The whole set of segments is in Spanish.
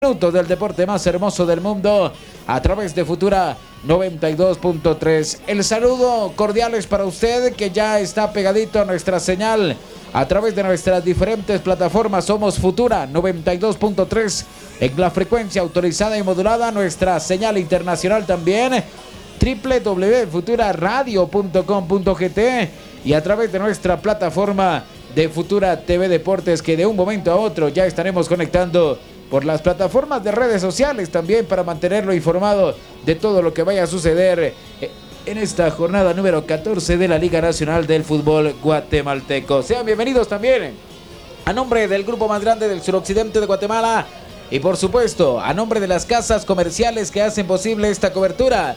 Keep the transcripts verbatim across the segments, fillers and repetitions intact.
Minutos del deporte más hermoso del mundo a través de Futura noventa y dos punto tres. El saludo cordial es para usted que ya está pegadito a nuestra señal a través de nuestras diferentes plataformas. Somos Futura noventa y dos punto tres en la frecuencia autorizada y modulada. Nuestra señal internacional también doble u doble u doble u punto futura radio punto com punto gt y a través de nuestra plataforma de Futura T V Deportes, que de un momento a otro ya estaremos conectando por las plataformas de redes sociales también para mantenerlo informado de todo lo que vaya a suceder en esta jornada número catorce de la Liga Nacional del Fútbol Guatemalteco. Sean bienvenidos también a nombre del grupo más grande del suroccidente de Guatemala y por supuesto a nombre de las casas comerciales que hacen posible esta cobertura.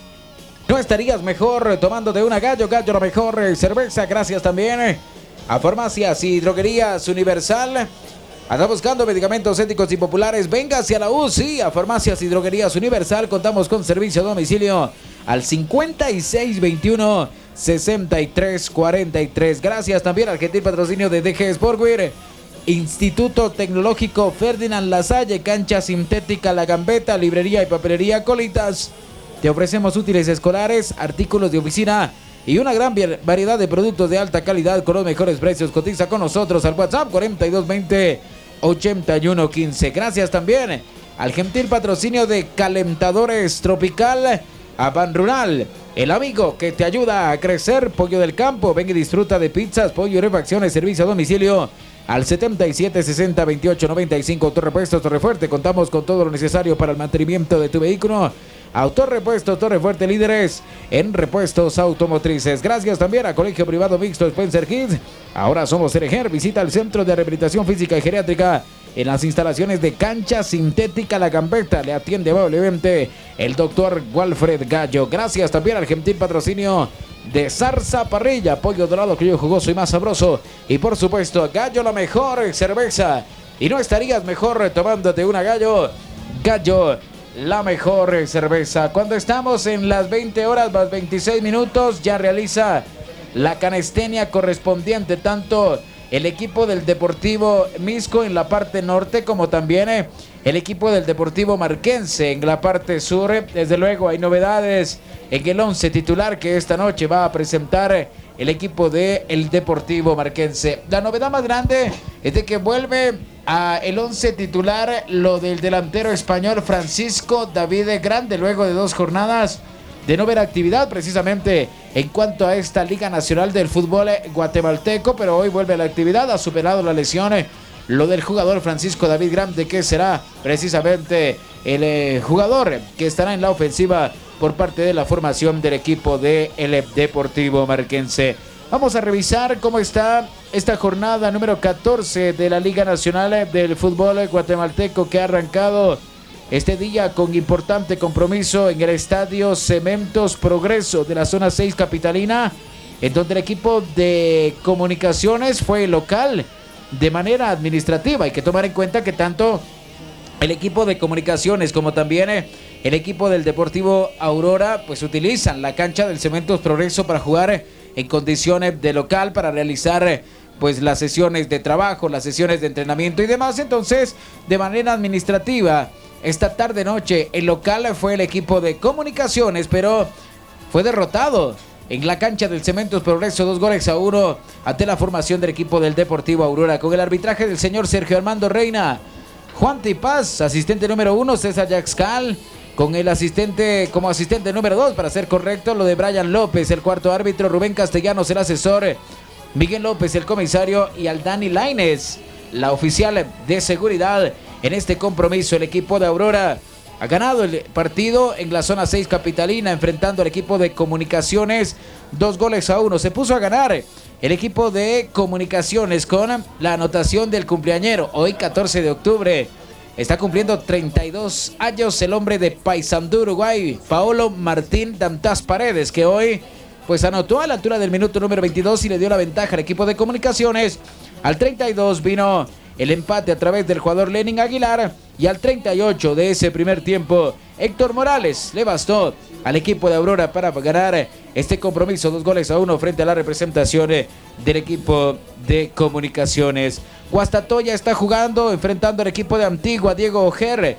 No estarías mejor tomándote una Gallo, Gallo la mejor cerveza. Gracias también a Farmacias y Droguerías Universal. Anda buscando medicamentos éticos y populares. Venga hacia la U C I, a Farmacias y Droguerías Universal. Contamos con servicio a domicilio al cincuenta y seis veintiuno sesenta y tres cuarenta y tres. Gracias también al gentil patrocinio de D G Sportwear, Instituto Tecnológico Ferdinand Lasalle, Cancha Sintética La Gambeta, Librería y Papelería Colitas. Te ofrecemos útiles escolares, artículos de oficina y una gran variedad de productos de alta calidad con los mejores precios. Cotiza con nosotros al WhatsApp cuarenta y dos veinte ochenta y uno quince. Gracias también al gentil patrocinio de Calentadores Tropical a Ban Rural, el amigo que te ayuda a crecer. Pollo del Campo, ven y disfruta de pizzas, pollo y refacciones, servicio a domicilio al setenta y siete sesenta veintiocho noventa y cinco. Autorepuestos Torrefuerte, contamos con todo lo necesario para el mantenimiento de tu vehículo. Autorepuestos Torrefuerte, líderes en repuestos automotrices. Gracias también a Colegio Privado Mixto Spencer Kids. Ahora somos Ereger. Visita el Centro de Rehabilitación Física y Geriátrica en las instalaciones de Cancha Sintética La Gambeta. Le atiende amablemente el doctor Walfred Gallo. Gracias también al gentil patrocinio de Zarza Parrilla, pollo dorado, criollo jugoso y más sabroso. Y por supuesto, Gallo la mejor cerveza. Y no estarías mejor tomándote una Gallo. Gallo la mejor cerveza. Cuando estamos en las veinte horas más veintiséis minutos, ya realiza la canestenia correspondiente tanto el equipo del Deportivo Misco en la parte norte como también eh, el equipo del Deportivo Marquense en la parte sur. Desde luego hay novedades en el once titular que esta noche va a presentar el equipo del Deportivo Marquense. La novedad más grande es de que vuelve a el once titular lo del delantero español Francisco David Grande, luego de dos jornadas de no ver actividad precisamente en cuanto a esta Liga Nacional del Fútbol Guatemalteco, pero hoy vuelve a la actividad. Ha superado la lesión lo del jugador Francisco David Grande, que será precisamente el eh, jugador que estará en la ofensiva por parte de la formación del equipo del Deportivo Marquense. Vamos a revisar cómo está esta jornada número catorce de la Liga Nacional del Fútbol Guatemalteco, que ha arrancado este día con importante compromiso en el Estadio Cementos Progreso de la zona seis capitalina, en donde el equipo de Comunicaciones fue local de manera administrativa. Hay que tomar en cuenta que tanto el equipo de Comunicaciones como también el equipo del Deportivo Aurora pues utilizan la cancha del Cementos Progreso para jugar en condiciones de local, para realizar pues las sesiones de trabajo, las sesiones de entrenamiento y demás. Entonces, de manera administrativa, esta tarde noche el local fue el equipo de Comunicaciones, pero fue derrotado en la cancha del Cementos Progreso, dos goles a uno ante la formación del equipo del Deportivo Aurora, con el arbitraje del señor Sergio Armando Reina, Juan Tipaz, asistente número uno, César Yaxcal, con el asistente, como asistente número dos, para ser correcto, lo de Brian López, el cuarto árbitro, Rubén Castellanos, el asesor, Miguel López, el comisario, y al Dani Lainez, la oficial de seguridad. En este compromiso, el equipo de Aurora ha ganado el partido en la zona seis capitalina, enfrentando al equipo de Comunicaciones, dos goles a uno. Se puso a ganar el equipo de Comunicaciones con la anotación del cumpleañero. Hoy, catorce de octubre, está cumpliendo treinta y dos años el hombre de Paysandú, Uruguay, Paolo Martín Dantas Paredes, que hoy pues anotó a la altura del minuto número veintidós y le dio la ventaja al equipo de Comunicaciones. Al treinta y dos vino el empate a través del jugador Lenin Aguilar. Y al treinta y ocho de ese primer tiempo, Héctor Morales le bastó al equipo de Aurora para ganar este compromiso, dos goles a uno frente a la representación del equipo de Comunicaciones. Guastatoya está jugando, enfrentando al equipo de Antigua, Diego Ojer.